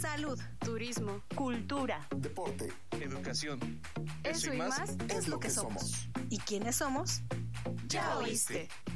salud, turismo, cultura, deporte, educación. Eso y más es lo que somos. ¿Y quiénes somos? Ya oíste.